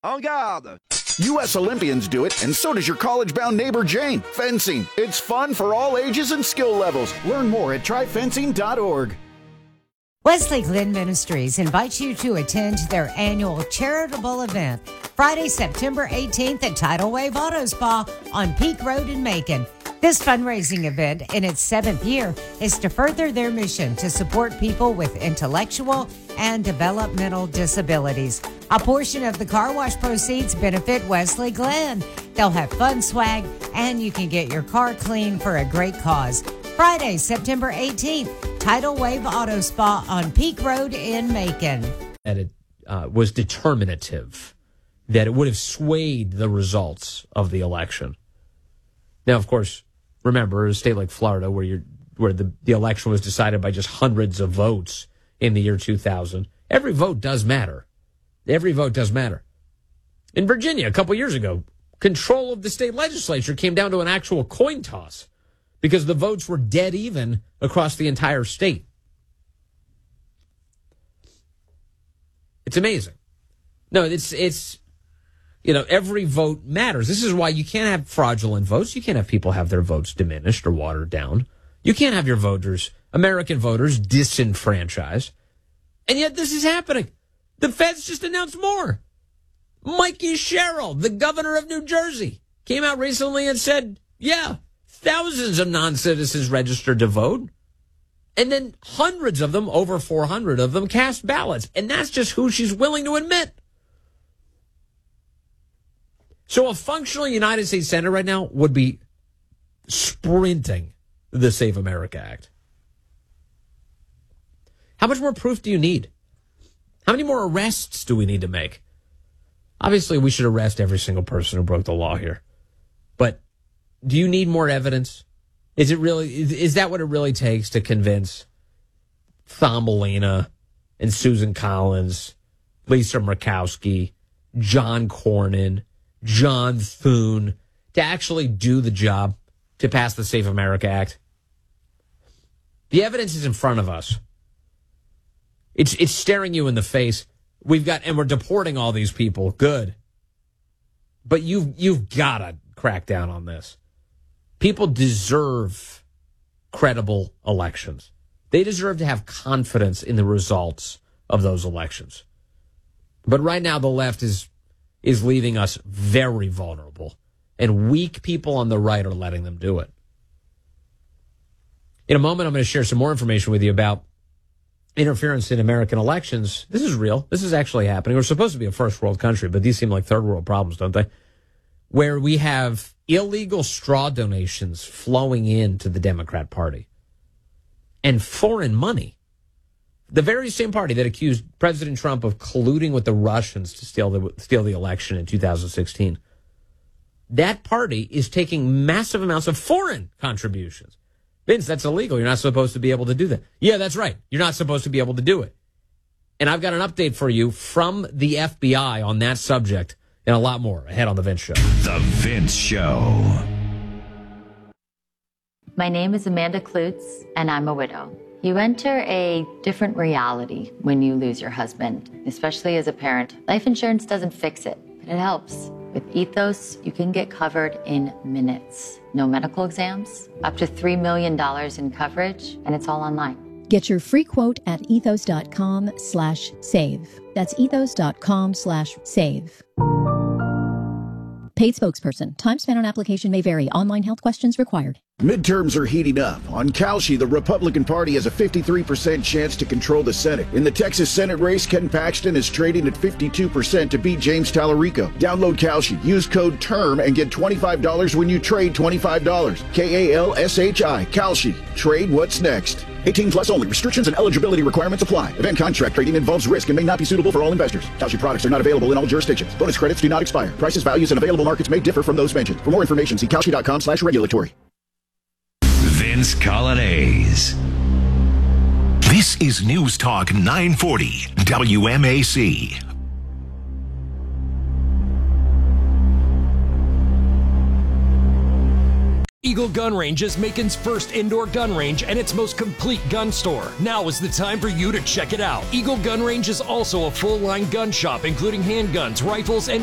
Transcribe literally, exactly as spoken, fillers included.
En garde! U S Olympians do it, and so does your college-bound neighbor Jane. Fencing. It's fun for all ages and skill levels. Learn more at try fencing dot org. Wesley Glenn Ministries invites you to attend their annual charitable event Friday, September eighteenth at Tidal Wave Auto Spa on Peak Road in Macon. This fundraising event, in its seventh year, is to further their mission to support people with intellectual and developmental disabilities. A portion of the car wash proceeds benefit Wesley Glenn. They'll have fun swag, and you can get your car clean for a great cause. Friday, September eighteenth, Tidal Wave Auto Spa on Peak Road in Macon. That it uh, was determinative, that it would have swayed the results of the election. Now, of course, remember, a state like Florida, where you're, where the, the election was decided by just hundreds of votes in the year two thousand, every vote does matter. Every vote does matter. In Virginia, a couple years ago, control of the state legislature came down to an actual coin toss because the votes were dead even across the entire state. It's amazing. No, it's, it's, you know, every vote matters. This is why you can't have fraudulent votes. You can't have people have their votes diminished or watered down. You can't have your voters, American voters, disenfranchised. And yet this is happening. The feds just announced more. Mikey Sherrill, the governor of New Jersey, came out recently and said, yeah, thousands of non-citizens registered to vote. And then hundreds of them, over four hundred of them, cast ballots. And that's just who she's willing to admit. So a functional United States Senate right now would be sprinting the Save America Act. How much more proof do you need? How many more arrests do we need to make? Obviously, we should arrest every single person who broke the law here. But do you need more evidence? Is it really, is that what it really takes to convince Thumbelina and Susan Collins, Lisa Murkowski, John Cornyn, John Thune to actually do the job to pass the Save America Act? The evidence is in front of us. It's it's staring you in the face. We've got, and we're deporting all these people. Good. But you've, you've got to crack down on this. People deserve credible elections. They deserve to have confidence in the results of those elections. But right now, the left is is leaving us very vulnerable, and weak people on the right are letting them do it. In a moment, I'm going to share some more information with you about interference in American elections. This is real. This is actually happening. We're supposed to be a first world country, but these seem like third world problems, don't they? Where we have illegal straw donations flowing into the Democrat Party and foreign money. The very same party that accused President Trump of colluding with the Russians to steal the, steal the election in two thousand sixteen. That party is taking massive amounts of foreign contributions. Vince, that's illegal. You're not supposed to be able to do that. Yeah, that's right. You're not supposed to be able to do it. And I've got an update for you from the F B I on that subject and a lot more ahead on The Vince Show. The Vince Show. My name is Amanda Klutz, and I'm a widow. You enter a different reality when you lose your husband, especially as a parent. Life insurance doesn't fix it, but it helps. With Ethos, you can get covered in minutes. No medical exams, up to three million dollars in coverage, and it's all online. Get your free quote at ethos.com slash save. That's ethos.com slash save. Paid spokesperson. Time spent on application may vary. Online health questions required. Midterms are heating up. On Kalshi, the Republican Party has a fifty-three percent chance to control the Senate. In the Texas Senate race, Ken Paxton is trading at fifty-two percent to beat James Tallarico. Download Kalshi. Use code TERM and get twenty-five dollars when you trade twenty-five dollars. K A L S H I. Kalshi. Trade what's next. eighteen plus only. Restrictions and eligibility requirements apply. Event contract trading involves risk and may not be suitable for all investors. Kalshi products are not available in all jurisdictions. Bonus credits do not expire. Prices, values, and available markets may differ from those mentioned. For more information, see Kalshi.com slash regulatory. Vince Colonnese. This is News Talk nine forty W M A C. Eagle Gun Range is Macon's first indoor gun range and its most complete gun store. Now is the time for you to check it out. Eagle Gun Range is also a full-line gun shop, including handguns, rifles, and